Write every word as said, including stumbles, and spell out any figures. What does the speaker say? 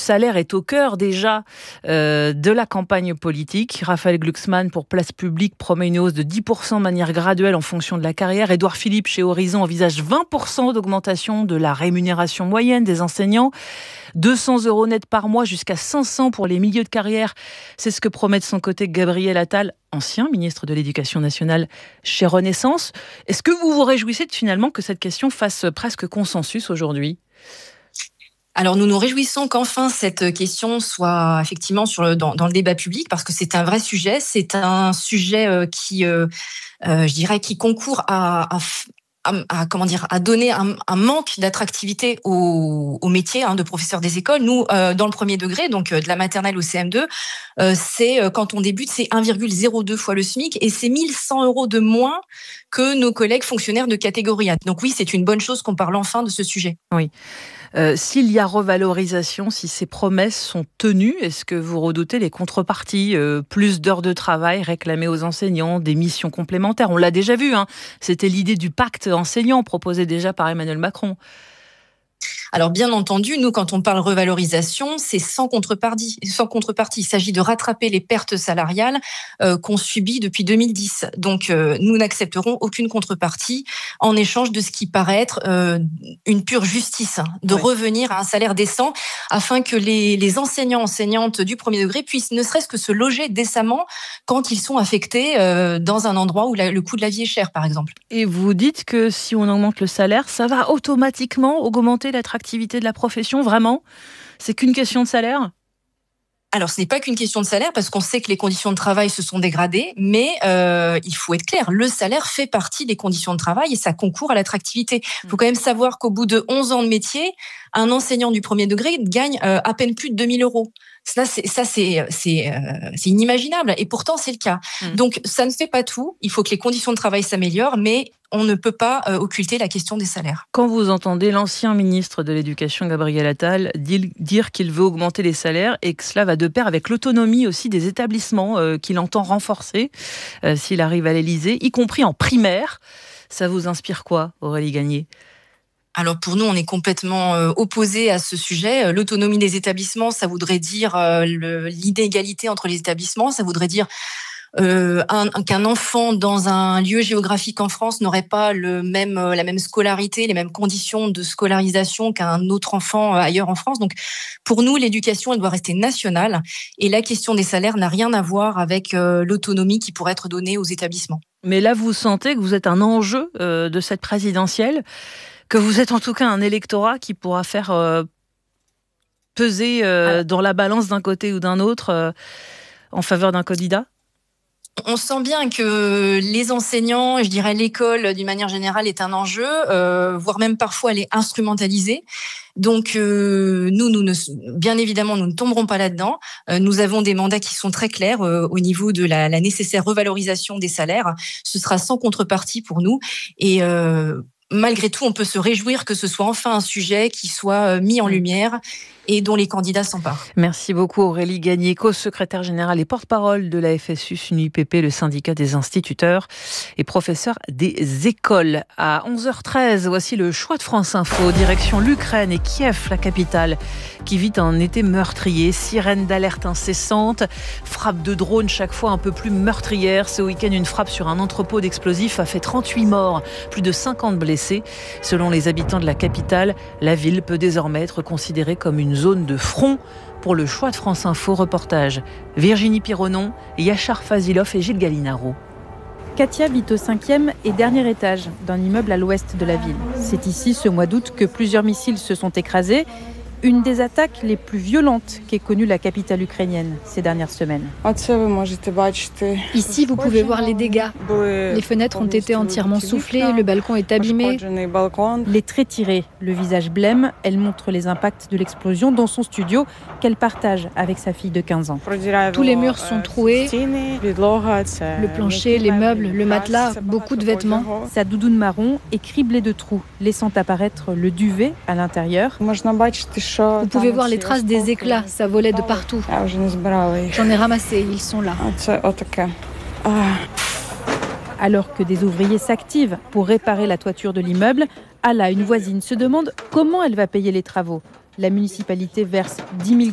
salaire est au cœur déjà euh, de la campagne politique. Raphaël Glucksmann pour Place Publique promet une hausse de dix pour cent de manière graduelle en fonction de la carrière. Édouard Philippe chez Horizon envisage vingt pour cent d'augmentation de la rémunération moyenne des enseignants. deux cents euros net par mois jusqu'à cinq cents pour les milieux de carrière. C'est ce que promet de son côté Gabriel Attal, ancien ministre de l'Éducation nationale chez Renaissance. Est-ce que vous vous réjouissez de, finalement que cette question fasse presque consensus aujourd'hui ? Alors nous nous réjouissons qu'enfin cette question soit effectivement sur le, dans, dans le débat public, parce que c'est un vrai sujet, c'est un sujet euh, qui, euh, euh, je dirais, qui concourt à, à, à, à comment dire, à donner un, un manque d'attractivité au, au métier hein, de professeur des écoles. Nous, euh, dans le premier degré, donc euh, de la maternelle au C M deux, euh, c'est euh, quand on débute, c'est un virgule zéro deux fois le SMIC et c'est mille cent euros de moins que nos collègues fonctionnaires de catégorie A. Donc oui, c'est une bonne chose qu'on parle enfin de ce sujet. Oui. Euh, s'il y a revalorisation, si ces promesses sont tenues, est-ce que vous redoutez les contreparties, euh, plus d'heures de travail réclamées aux enseignants, des missions complémentaires ? On l'a déjà vu, hein, c'était l'idée du pacte enseignant proposé déjà par Emmanuel Macron. Alors bien entendu, nous, quand on parle revalorisation, c'est sans contrepartie. Sans contrepartie. Il s'agit de rattraper les pertes salariales euh, qu'on subit depuis deux mille dix. Donc, euh, nous n'accepterons aucune contrepartie en échange de ce qui paraît être euh, une pure justice, hein, de ouais. revenir à un salaire décent afin que les, les enseignants, enseignantes du premier degré puissent ne serait-ce que se loger décemment quand ils sont affectés euh, dans un endroit où la, le coût de la vie est cher, par exemple. Et vous dites que si on augmente le salaire, ça va automatiquement augmenter l'attractivité de la profession, vraiment ? C'est qu'une question de salaire ? Alors, ce n'est pas qu'une question de salaire, parce qu'on sait que les conditions de travail se sont dégradées, mais euh, il faut être clair, le salaire fait partie des conditions de travail et ça concourt à l'attractivité. Il faut quand même savoir qu'au bout de onze ans de métier, un enseignant du premier degré gagne euh, à peine plus de deux mille euros. Ça, c'est, ça, c'est, c'est, euh, c'est inimaginable, et pourtant, c'est le cas. Mmh. Donc, ça ne fait pas tout. Il faut que les conditions de travail s'améliorent, mais on ne peut pas euh, occulter la question des salaires. Quand vous entendez l'ancien ministre de l'Éducation, Gabriel Attal, dire qu'il veut augmenter les salaires et que cela va de pair avec l'autonomie aussi des établissements euh, qu'il entend renforcer euh, s'il arrive à l'Élysée, y compris en primaire, ça vous inspire quoi, Aurélie Gagné ? Alors pour nous, on est complètement euh, opposés à ce sujet. L'autonomie des établissements, ça voudrait dire euh, le, l'inégalité entre les établissements, ça voudrait dire euh, un, qu'un enfant dans un lieu géographique en France n'aurait pas le même, la même scolarité, les mêmes conditions de scolarisation qu'un autre enfant ailleurs en France. Donc pour nous, l'éducation, elle doit rester nationale et la question des salaires n'a rien à voir avec euh, l'autonomie qui pourrait être donnée aux établissements. Mais là, vous sentez que vous êtes un enjeu euh, de cette présidentielle, que vous êtes en tout cas un électorat qui pourra faire euh, peser euh, dans la balance d'un côté ou d'un autre euh, en faveur d'un candidat ? On sent bien que les enseignants, je dirais l'école d'une manière générale est un enjeu, euh, voire même parfois elle est instrumentalisée. Donc euh, nous, nous ne, bien évidemment, nous ne tomberons pas là-dedans. Euh, nous avons des mandats qui sont très clairs euh, au niveau de la, la nécessaire revalorisation des salaires. Ce sera sans contrepartie pour nous et euh, malgré tout, on peut se réjouir que ce soit enfin un sujet qui soit mis en lumière et dont les candidats s'emparent. Merci beaucoup Aurélie Gagné, co-secrétaire générale et porte-parole de la F S U S N U I P P, le syndicat des instituteurs et professeurs des écoles. À onze heures treize, voici le choix de France Info, direction l'Ukraine et Kiev, la capitale, qui vit un été meurtrier. Sirène d'alerte incessante, frappe de drone chaque fois un peu plus meurtrière. Ce week-end, une frappe sur un entrepôt d'explosifs a fait trente-huit morts, plus de cinquante blessés. Selon les habitants de la capitale, la ville peut désormais être considérée comme une zone de front. Pour le choix de France Info, reportage Virginie Pironon, Yachar Fazilov et Gilles Gallinaro. Katia vit au cinquième et dernier étage d'un immeuble à l'ouest de la ville. C'est ici, ce mois d'août, que plusieurs missiles se sont écrasés. Une des attaques les plus violentes qu'ait connue la capitale ukrainienne ces dernières semaines. Ici, vous pouvez voir les dégâts. Les fenêtres ont été entièrement soufflées, le balcon est abîmé. Les traits tirés, le visage blême, elle montre les impacts de l'explosion dans son studio qu'elle partage avec sa fille de quinze ans. Tous les murs sont troués, le plancher, les meubles, le matelas, beaucoup de vêtements. Sa doudoune marron est criblée de trous, laissant apparaître le duvet à l'intérieur. Vous pouvez voir les traces des éclats, ça volait de partout. J'en ai ramassé, ils sont là. Alors que des ouvriers s'activent pour réparer la toiture de l'immeuble, Alla, une voisine, se demande comment elle va payer les travaux. La municipalité verse dix mille